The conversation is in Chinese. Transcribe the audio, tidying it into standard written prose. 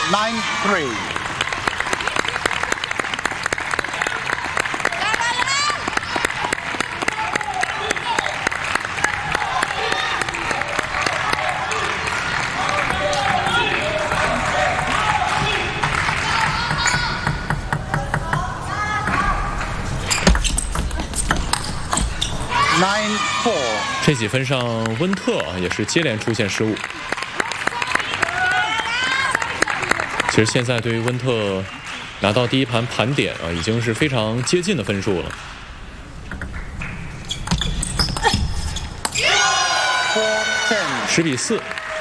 9-3。9-4。 这几分上，温特也是接连出现失误。其实现在对于温特拿到第一盘盘点已经是非常接近的分数了。 10-4。